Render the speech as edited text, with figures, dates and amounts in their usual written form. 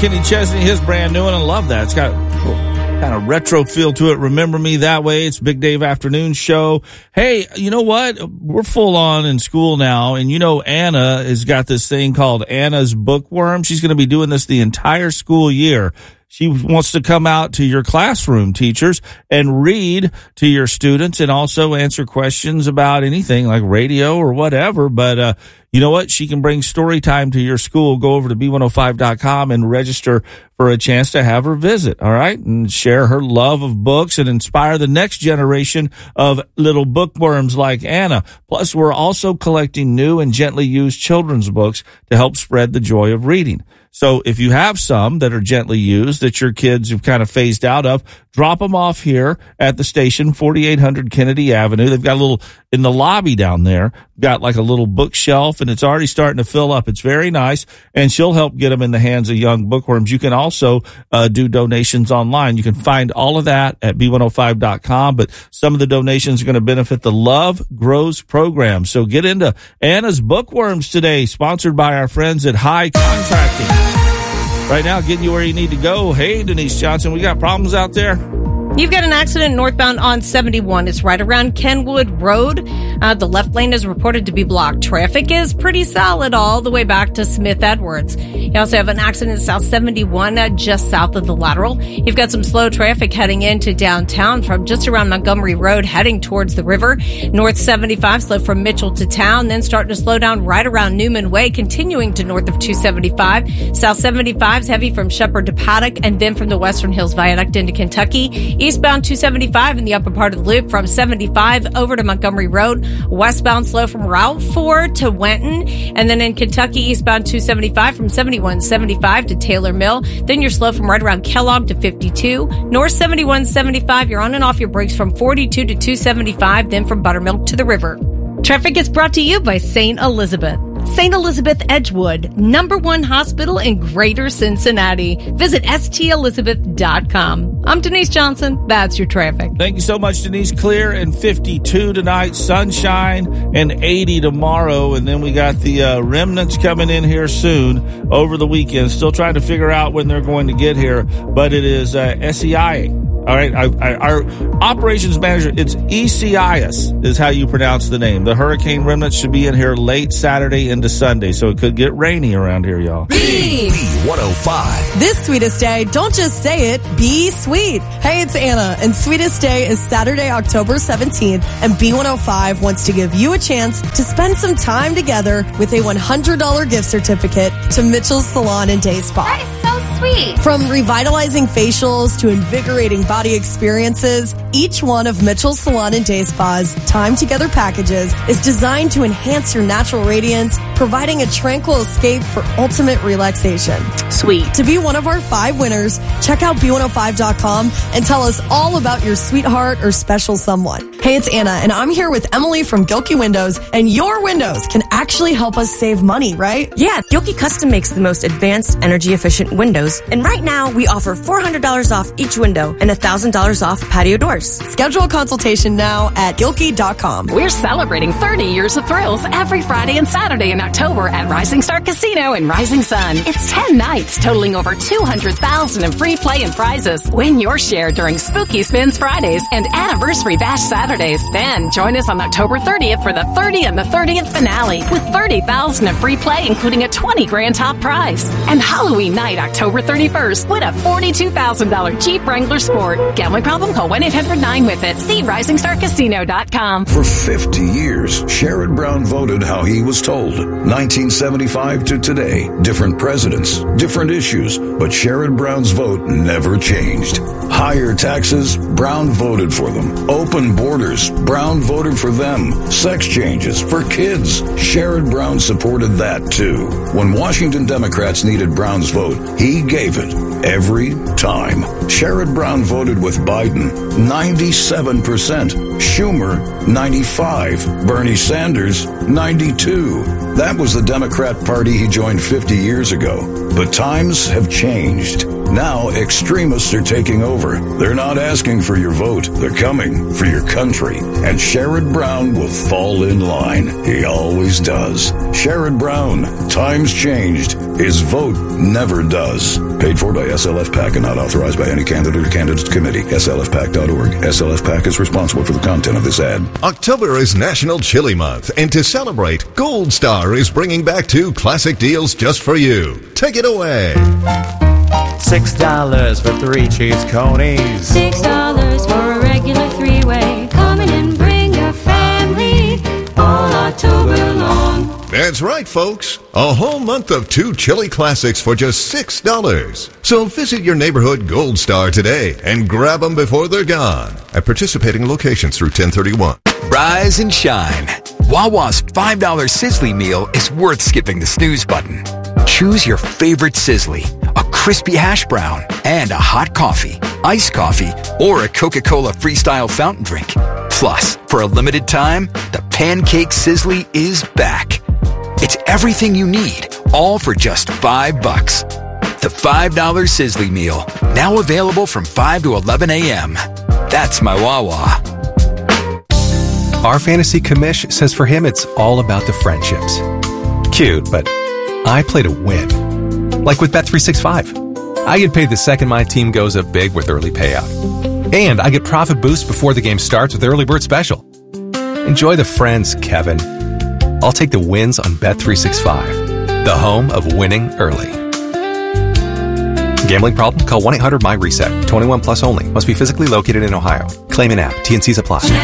Kenny Chesney, his brand new one. I love that. It's got kind of retro feel to it. Remember Me That Way. It's Big Dave Afternoon Show. Hey, you know what? We're full on in school now. And you know, Anna has got this thing called Anna's Bookworm. She's going to be doing this the entire school year. She wants to come out to your classroom, teachers, and read to your students and also answer questions about anything like radio or whatever. But, you know what? She can bring story time to your school. Go over to B105.com and register for a chance to have her visit. All right. And share her love of books and inspire the next generation of little bookworms like Anna. Plus, we're also collecting new and gently used children's books to help spread the joy of reading. So if you have some that are gently used that your kids have kind of phased out of, drop them off here at the station, 4800 Kennedy Avenue. They've got a little, in the lobby down there, got like a little bookshelf, and it's already starting to fill up. It's very nice, and she'll help get them in the hands of young bookworms. You can also do donations online. You can find all of that at B105.com, but some of the donations are going to benefit the Love Grows program. So get into Anna's Bookworms today, sponsored by our friends at High Contracting. Right now, getting you where you need to go. Hey, Denise Johnson, we got problems out there? You've got an accident northbound on 71. It's right around Kenwood Road. The left lane is reported to be blocked. Traffic is pretty solid all the way back to Smith Edwards. You also have an accident south 71, just south of the lateral. You've got some slow traffic heading into downtown from just around Montgomery Road, heading towards the river. North 75, slow from Mitchell to town, then starting to slow down right around Newman Way, continuing to north of 275. South 75 is heavy from Shepherd to Paddock, and then from the Western Hills Viaduct into Kentucky. Eastbound 275 in the upper part of the loop from 75 over to Montgomery Road. Westbound slow from Route 4 to Wenton. And then in Kentucky, eastbound 275 from 7175 to Taylor Mill. Then you're slow from right around Kellogg to 52. North 7175, you're on and off your brakes from 42 to 275, then from Buttermilk to the river. Traffic is brought to you by St. Elizabeth. St. Elizabeth Edgewood, #1 hospital in Greater Cincinnati. Visit stelizabeth.com. I'm Denise Johnson. That's your traffic. Thank you so much, Denise. Clear and 52 tonight, sunshine and 80 tomorrow. And then we got the remnants coming in here soon over the weekend. Still trying to figure out when they're going to get here, but it is SEIA. All right, our operations manager, it's ECIS is how you pronounce the name. The hurricane remnants should be in here late Saturday into Sunday, so it could get rainy around here, y'all. B105. This Sweetest Day, don't just say it, be sweet. Hey, it's Anna, and Sweetest Day is Saturday, October 17th, and B105 wants to give you a chance to spend some time together with a $100 gift certificate to Mitchell's Salon and Day Spa. That is so sweet. From revitalizing facials to invigorating body experiences, each one of Mitchell's Salon and Day Spa's Time Together packages is designed to enhance your natural radiance, providing a tranquil escape for ultimate relaxation. Sweet. To be one of our 5 winners, check out B105.com and tell us all about your sweetheart or special someone. Hey, it's Anna, and I'm here with Emily from Gilkey Windows, and your windows can actually help us save money, right? Yeah, Gilkey Custom makes the most advanced energy-efficient windows, and right now we offer $400 off each window and $1,000 off patio doors. Schedule a consultation now at Gilkey.com. We're celebrating 30 years of thrills every Friday and Saturday in October at Rising Star Casino in Rising Sun. It's 10 nights totaling over $200,000 in free play and prizes. Win your share during Spooky Spins Fridays and Anniversary Bash Saturdays. Then join us on October 30th for the 30 and the 30th finale with $30,000 in free play, including a $20,000 top prize. And Halloween night, October 31st, with a $42,000 Jeep Wrangler Sport. Gambling problem? Call 1-800-9-WITH-IT. See RisingStarCasino.com. For 50 years, Sherrod Brown voted how he was told. 1975 to today, different presidents, different issues, but Sherrod Brown's vote never changed. Higher taxes, Brown voted for them. Open borders, Brown voted for them. Sex changes for kids, Sherrod Brown supported that too. When Washington Democrats needed Brown's vote, he gave it every time. Sherrod Brown voted with Biden, 97%. Schumer, 95%. Bernie Sanders, 92%. That was the Democrat Party he joined 50 years ago. But times have changed. Now extremists are taking over. They're not asking for your vote. They're coming for your country. And Sherrod Brown will fall in line. He always does. Sherrod Brown, times changed. His vote never does. Paid for by SLF PAC and not authorized by any candidate or candidates committee. SLFPAC.org. SLF PAC is responsible for the content of this ad. October is National Chili Month, and to celebrate, Gold Star is bringing back 2 classic deals just for you. Take it away. $6 for 3 cheese conies. $6 for a regular 3-way. Come in and bring your family all October long. That's right, folks. A whole month of 2 chili classics for just $6. So visit your neighborhood Gold Star today and grab them before they're gone at participating locations through 10/31. Rise and shine. Wawa's $5 Sizzly meal is worth skipping the snooze button. Choose your favorite Sizzly, a crispy hash brown, and a hot coffee, iced coffee, or a Coca-Cola Freestyle fountain drink. Plus, for a limited time, the Pancake Sizzly is back. It's everything you need, all for just $5. The $5 Sizzly meal, now available from 5 to 11 a.m. That's my Wawa. Our fantasy commish says for him it's all about the friendships. Cute, but I play to win. Like with Bet365. I get paid the second my team goes up big with early payout. And I get profit boost before the game starts with Early Bird Special. Enjoy the friends, Kevin. I'll take the wins on Bet365, the home of winning early. Gambling problem? Call 1-800-MY-RESET. 21 plus only. Must be physically located in Ohio. Claim in app. T&Cs apply.